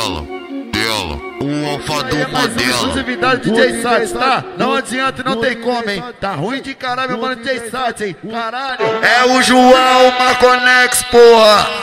o alfa do modelo. Exclusividade DJ Sats, tá? Não adianta, não tem como, hein? Tá ruim de caralho, meu mano DJ Sats, hein? Caralho. É o João Marconex, porra.